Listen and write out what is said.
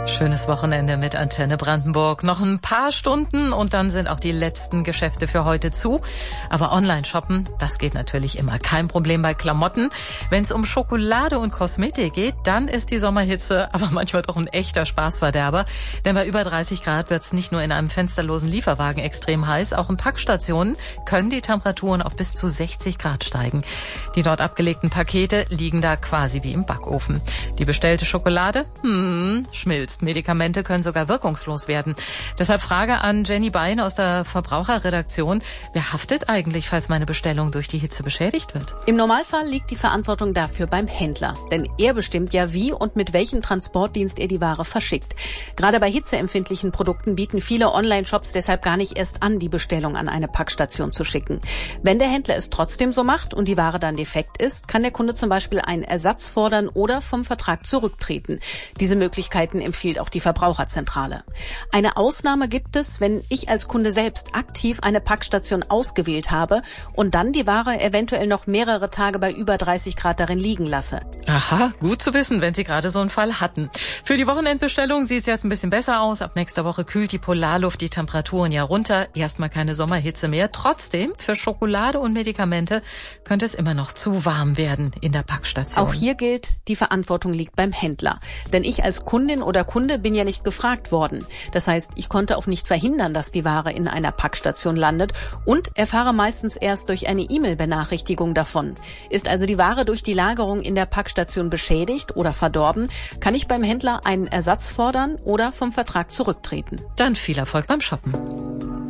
Schönes Wochenende mit Antenne Brandenburg. Noch ein paar Stunden und dann sind auch die letzten Geschäfte für heute zu. Aber Online-Shoppen, das geht natürlich immer. Kein Problem bei Klamotten. Wenn es um Schokolade und Kosmetik geht, dann ist die Sommerhitze aber manchmal doch ein echter Spaßverderber. Denn bei über 30 Grad wird es nicht nur in einem fensterlosen Lieferwagen extrem heiß, auch in Packstationen können die Temperaturen auf bis zu 60 Grad steigen. Die dort abgelegten Pakete liegen da quasi wie im Backofen. Die bestellte Schokolade, schmilzt. Medikamente können sogar wirkungslos werden. Deshalb Frage an Jenny Bein aus der Verbraucherredaktion. Wer haftet eigentlich, falls meine Bestellung durch die Hitze beschädigt wird? Im Normalfall liegt die Verantwortung dafür beim Händler. Denn er bestimmt ja, wie und mit welchem Transportdienst er die Ware verschickt. Gerade bei hitzeempfindlichen Produkten bieten viele Online-Shops deshalb gar nicht erst an, die Bestellung an eine Packstation zu schicken. Wenn der Händler es trotzdem so macht und die Ware dann defekt ist, kann der Kunde zum Beispiel einen Ersatz fordern oder vom Vertrag zurücktreten. Diese Möglichkeiten empfiehlt auch die Verbraucherzentrale. Eine Ausnahme gibt es, wenn ich als Kunde selbst aktiv eine Packstation ausgewählt habe und dann die Ware eventuell noch mehrere Tage bei über 30 Grad darin liegen lasse. Aha, gut zu wissen, wenn Sie gerade so einen Fall hatten. Für die Wochenendbestellung sieht es jetzt ein bisschen besser aus. Ab nächster Woche kühlt die Polarluft die Temperaturen ja runter. Erstmal keine Sommerhitze mehr. Trotzdem, für Schokolade und Medikamente könnte es immer noch zu warm werden in der Packstation. Auch hier gilt, die Verantwortung liegt beim Händler. Denn ich als Kundin oder Kunde bin ja nicht gefragt worden. Das heißt, ich konnte auch nicht verhindern, dass die Ware in einer Packstation landet und erfahre meistens erst durch eine E-Mail-Benachrichtigung davon. Ist also die Ware durch die Lagerung in der Packstation beschädigt oder verdorben, kann ich beim Händler einen Ersatz fordern oder vom Vertrag zurücktreten. Dann viel Erfolg beim Shoppen.